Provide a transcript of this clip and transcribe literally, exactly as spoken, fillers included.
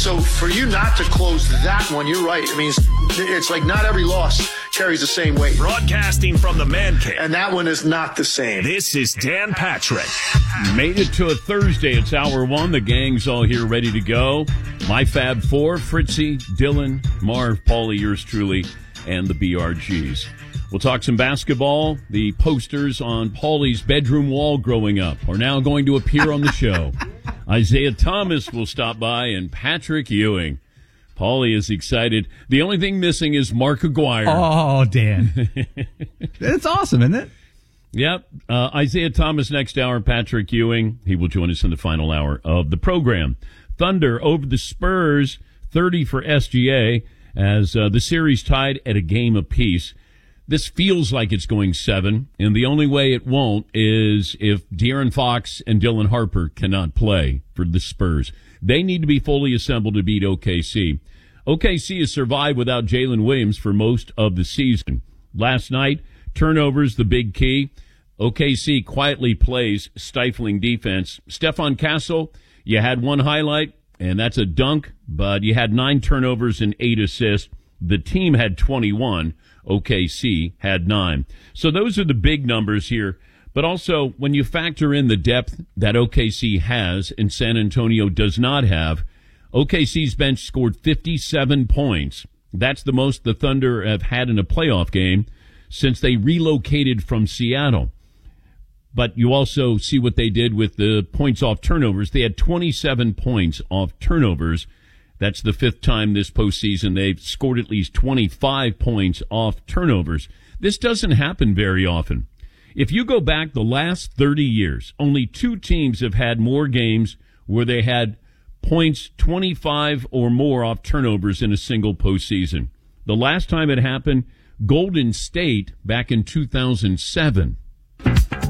So for you not to close that one, you're right. I mean, it's like not every loss carries the same weight. Broadcasting from the Man Cave. And that one is not the same. This is Dan Patrick. Made it to a Thursday. It's hour one. The gang's all here ready to go. My Fab Four, Fritzy, Dylan, Marv, Paulie, yours truly, and the B R Gs. We'll talk some basketball. The posters on Paulie's bedroom wall growing up are now going to appear on the show. Isaiah Thomas will stop by, and Patrick Ewing. Paulie is excited. The only thing missing is Mark Aguirre. Oh, Dan. That's awesome, isn't it? Yep. Uh, Isaiah Thomas next hour, Patrick Ewing. He will join us in the final hour of the program. Thunder over the Spurs, thirty for S G A, as uh, the series tied at a game apiece. This feels like it's going seven, and the only way it won't is if De'Aaron Fox and Dylan Harper cannot play for the Spurs. They need to be fully assembled to beat O K C. O K C has survived without Jalen Williams for most of the season. Last night, turnovers the big key. O K C quietly plays stifling defense. Stephon Castle, you had one highlight, and that's a dunk, but you had nine turnovers and eight assists. The team had twenty-one. O K C had nine. So those are the big numbers here. But also, when you factor in the depth that O K C has and San Antonio does not have, O K C's bench scored fifty-seven points. That's the most the Thunder have had in a playoff game since they relocated from Seattle. But you also see what they did with the points off turnovers. They had twenty-seven points off turnovers. That's the fifth time this postseason they've scored at least twenty-five points off turnovers. This doesn't happen very often. If you go back the last thirty years, only two teams have had more games where they had points twenty-five or more off turnovers in a single postseason. The last time it happened, Golden State back in two thousand seven.